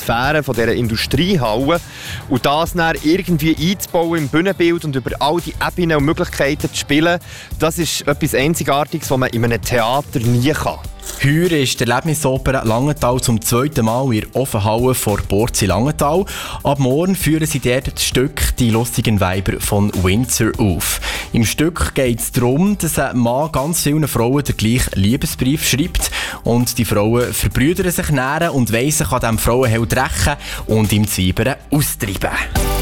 Atmosphäre von dieser Industriehalle und das dann irgendwie einzubauen im Bühnenbild und über all die Ebenen und Möglichkeiten zu spielen, das ist etwas Einzigartiges, was man in einem Theater nie kann. Heuer ist die Erlebnisoper Langenthal zum 2. Mal in der Ofenhalle vor Borzi Langenthal. Ab morgen führen sie dort das Stück «Die lustigen Weiber» von Windsor auf. Im Stück geht es darum, dass ein Mann ganz vielen Frauen den gleichen Liebesbrief schreibt und die Frauen verbrüdern sich näher und wollen sich an diesem Frauenheld rächen und ihm Zwiebeln austreiben.